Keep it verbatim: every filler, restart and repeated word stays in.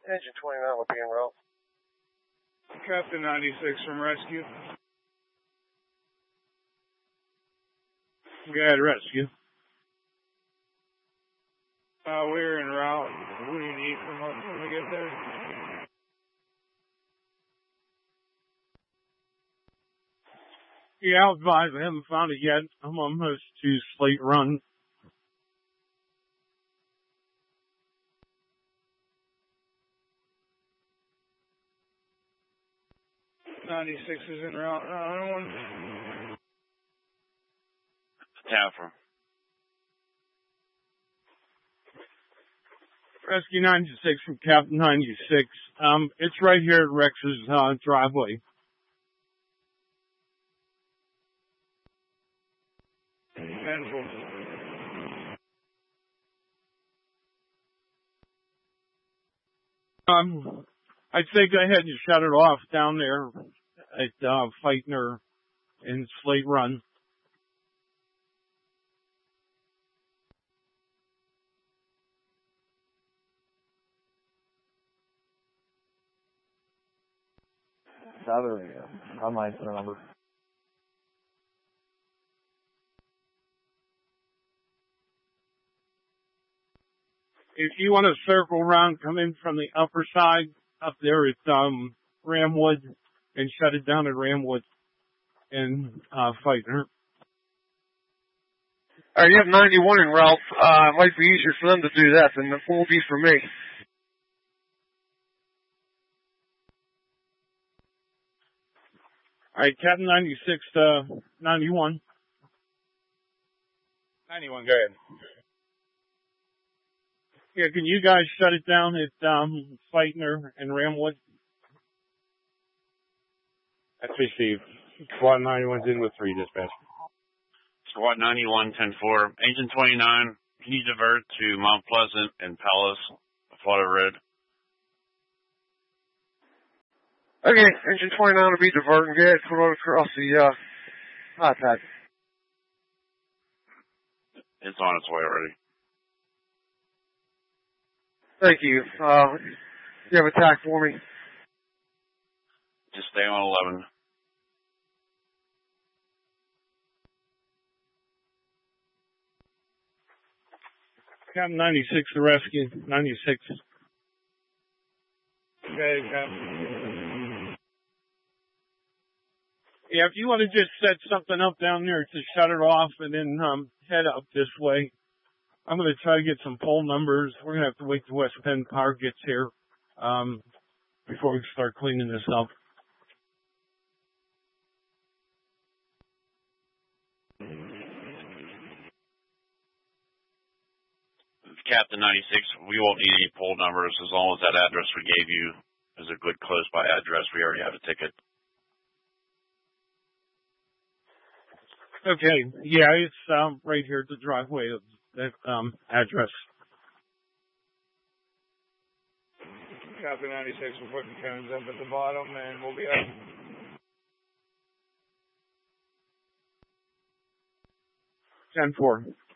Engine twenty-nine will be en route. Captain ninety-six from rescue. Go ahead, rescue. Uh, we're en route. What do you need from us when we get there? Yeah, I'll advise. I haven't found it yet. I'm almost to Slate Run. ninety-six is en route. nine one. Taffer. Rescue ninety-six from Captain ninety-six. Um, it's right here at Rex's uh, driveway. Handful. Um, I'd say go ahead and shut it off down there at uh, Feitner and Slate Run. There we go. I might remember. If you want to circle around, come in from the upper side up there at um, Ramwood and shut it down at Ramwood and uh, Feitner. All right, you have ninety-one en route. Uh, it might be easier for them to do that than it won't be for me. All right, Captain ninety-six to ninety-one. ninety-one, go ahead. Yeah, can you guys shut it down at um, Feitner and Ramwood? That's received. Squad ninety-one's in with three dispatch. Squad ninety-one, ten four. Engine twenty-nine, can you divert to Mount Pleasant and Palace, Florida Road? Okay, engine twenty-nine will be diverting. Go ahead, put it across the uh, iPad. It's on its way already. Thank you. Uh, you have a tack for me? Just stay on eleven. Captain ninety-six to rescue. ninety-six. Okay, Captain. Yeah, if you want to just set something up down there to shut it off and then um, head up this way. I'm going to try to get some poll numbers. We're going to have to wait till West Penn Power gets here um, before we start cleaning this up. Captain ninety-six, we won't need any poll numbers as long as that address we gave you is a good close-by address. We already have a ticket. Okay, yeah, it's um, right here at the driveway of that um, address. Captain ninety-six, we're putting cones up at the bottom, and we'll be up. ten four.